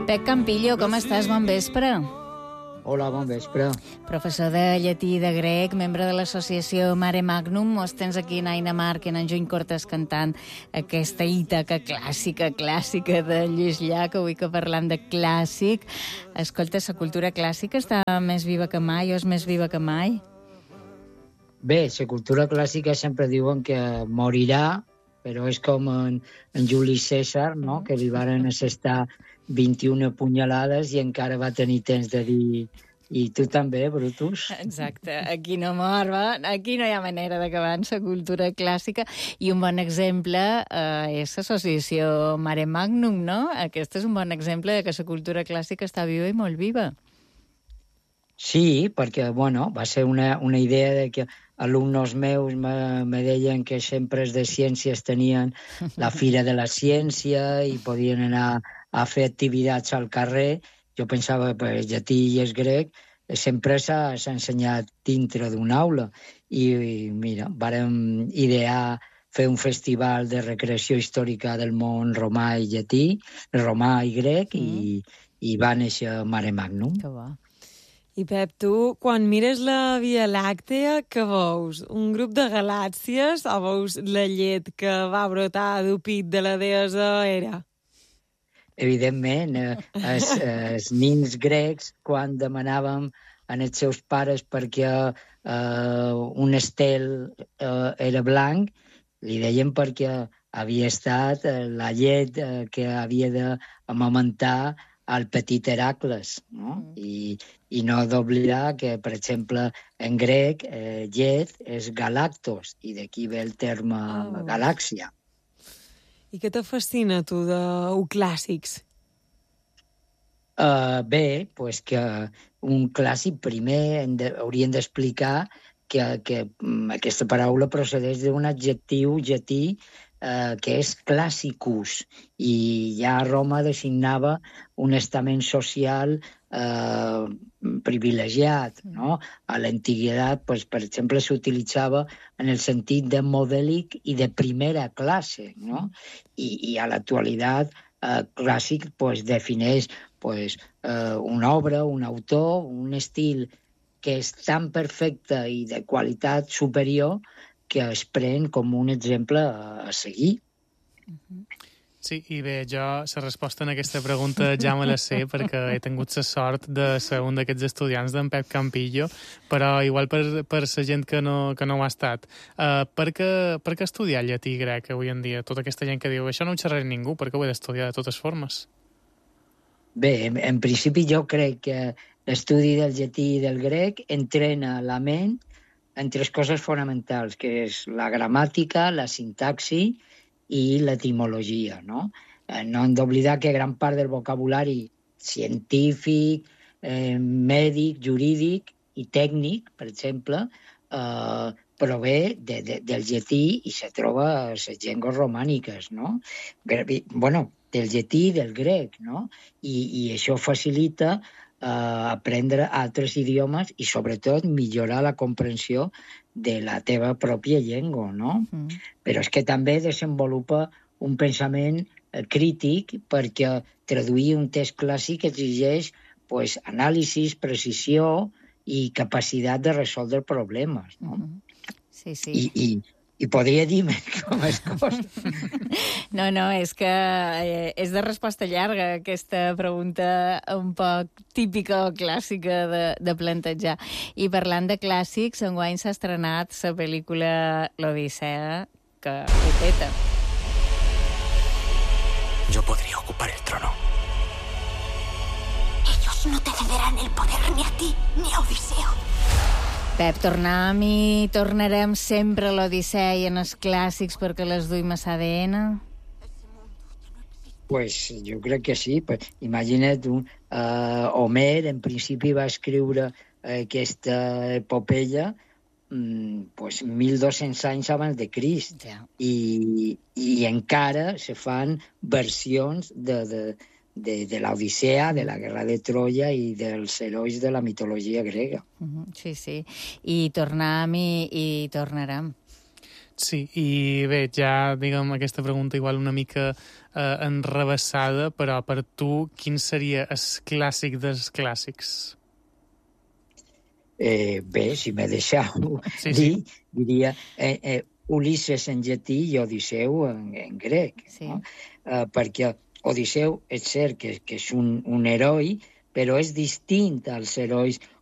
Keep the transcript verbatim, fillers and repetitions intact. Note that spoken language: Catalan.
Pep Campillo, com estàs? Bon vespre. Hola, bon vespre. Professor de llatí i de grec, membre de l'associació Mare Magnum. Mos tens aquí en Aina Marc i en Juny Cortes cantant aquesta Ítaca clàssica, clàssica de Lluís Llach, avui que parlant de clàssic. Escolta, la cultura clàssica està més viva que mai o és més viva que mai? Bé, la cultura clàssica sempre diuen que morirà, però és com en, en Juli César, no? Que li varen assestar vint-i-una punyalades i encara va tenir temps de dir i tu també, Brutus? Exacte, aquí no mor, va? Aquí no hi ha manera d'acabar amb la cultura clàssica i un bon exemple eh, és l'associació Mare Magnum, no? Aquest és un bon exemple de que la cultura clàssica està viva i molt viva. Sí, perquè, bueno, va ser una, una idea de que alumnos meus me, me deien que sempre els de ciències tenien la Fira de la Ciència i podien anar a fer activitats al carrer. Jo pensava que el llatí i el grec sempre s'ha ensenyat dintre d'una aula. I, i mira, vàrem idear fer un festival de recreació històrica del món romà i llatí, romà i grec, mm. i, i va néixer Mare Magnum. Que bo. I Pep, tu, quan mires la Via Làctea, què veus? Un grup de galàxies o veus la llet que va brotar del pit de la deessa Hera? Evidentment, eh, els, els nins grecs, quan demanàvem als seus pares perquè eh, un estel eh, era blanc, li deien perquè havia estat eh, la llet eh, que havia d'amamentar al petit Heracles, no? Mm. I, i no d'oblidar que, per exemple, en grec, eh, llet és galactos, i d'aquí ve el terme oh. galàxia. I què te fascina, tu, de clàssics? Uh, bé, pues que un clàssic primer de, hauríem d'explicar que, que um, aquesta paraula procedeix d'un adjectiu llatí uh, que és classicus, i ja a Roma designava un estament social eh, privilegiat, no? A l'antiguitat, pues, per exemple, s'utilitzava en el sentit de modèlic i de primera classe, no? I, i a l'actualitat eh, clàssic pues, defineix pues, eh, una obra, un autor, un estil que és tan perfecte i de qualitat superior que es pren com un exemple a, a seguir. Uh-huh. Sí, i bé, jo la resposta en aquesta pregunta ja me la sé perquè he tingut la sort de ser un d'aquests estudiants d'en Pep Campillo, però igual per, per la gent que no, que no ho ha estat. Uh, per, què, per què estudiar llatí i grec avui en dia? Tota aquesta gent que diu això no ho xerraré ningú, per què ho he d'estudiar de totes formes? Bé, en, en principi jo crec que l'estudi del llatí i del grec entrena la ment en tres coses fonamentals, que és la gramàtica, la sintaxi i l'etimologia, no? Eh, no hem d'oblidar que gran part del vocabulari científic, eh, mèdic, jurídic i tècnic, per exemple, eh, prové de, de, del llatí i se troba a les llengües romàniques, no? Bueno, del llatí i del grec, no? I, i això facilita eh, aprendre altres idiomes i, sobretot, millorar la comprensió de la teva pròpia llengua, no? Mm. Però és que també desenvolupa un pensament eh, crític, perquè traduir un text clàssic exigeix pues, anàlisis, precisió i capacitat de resoldre problemes, no? Mm-hmm. Sí, sí. I, i, i podria dir-me com es coses. No, no, és que eh, és de resposta llarga aquesta pregunta un poc típica o clàssica de, de plantejar. I parlant de clàssics, enguany s'ha estrenat la pel·lícula L'Odissea, que ho peta. Yo podría ocupar el trono. Ellos no te cederán el poder ni a ti ni a Odiseo. Pep, tornem i tornarem sempre a l'Odissea i en els clàssics perquè les duim a l'A D N? Pues jo crec que sí. Pues, imagina't, un, uh, Homer en principi va escriure uh, aquesta epopeia um, pues, mil dos-cents anys abans de Crist. Yeah. I, i encara se fan versions de... de De, de l'Odissea, de la Guerra de Troia i dels herois de la mitologia grega. Sí, sí. I tornem i, i tornarem. Sí, i bé, ja, diguem, aquesta pregunta igual una mica eh, enrevessada, però per tu, quin seria el clàssic dels clàssics? Eh, bé, si me deixeu Sí, dir, sí. diria eh, eh, Ulisses en llatí i Odisseu en, en grec. Sí. No? Eh, perquè Odisseu és cert que, que és un, un heroi, però és distint als herois